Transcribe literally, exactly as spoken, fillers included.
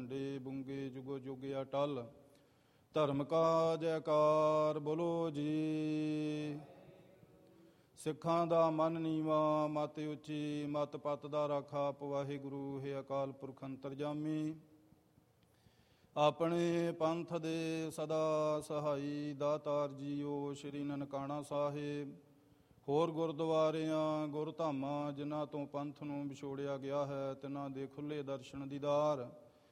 ਝੰਡੇ ਬੁੰਗੇ ਜੁਗੋ ਜੁਗ ਅਟਲ। ਧਰਮ ਕਾ ਜੈਕਾਰ ਬੋਲੋ ਜੀ। ਸਿੱਖਾਂ ਦਾ ਮਨ ਨੀਵਾ ਮਤ ਉੱਚੀ, ਮਤ ਪਤ ਦਾ ਰਾਖਾ ਵਾਹਿਗੁਰੂ ਹੈ ਅਕਾਲ ਪੁਰਖ ਅੰਤਰਜਾਮੀ। ਆਪਣੇ ਪੰਥ ਦੇ ਸਦਾ ਸਹਾਈ ਦਾਤਾਰ ਜੀਓ ਸ਼੍ਰੀ ਨਨਕਾਣਾ ਸਾਹਿਬ। ਹੋਰ ਗੁਰਦੁਆਰਿਆਂ ਗੁਰਧਾਮਾਂ ਜਿਨ੍ਹਾਂ ਤੋਂ ਪੰਥ ਨੂੰ ਵਿਛੋੜਿਆ ਗਿਆ ਹੈ, ਤਿਨ੍ਹਾਂ ਦੇ ਖੁੱਲ੍ਹੇ ਦਰਸ਼ਨ ਦੀਦਾਰ